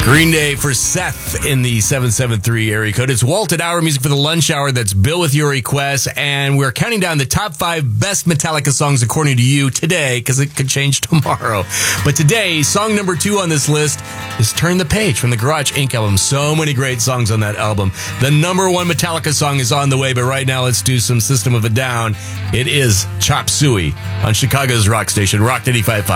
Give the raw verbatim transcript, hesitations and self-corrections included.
Green Day for Seth in the seven seven three area code. It's Walt at Hour Music for the Lunch Hour. That's Bill with your requests. And we're counting down the top five best Metallica songs according to you today, because it could change tomorrow. But today, song number two on this list is Turn the Page from the Garage Incorporated album. So many great songs on that album. The number one Metallica song is on the way, but right now let's do some System of a Down. It is Chop Suey on Chicago's rock station, Rock ninety-five point five.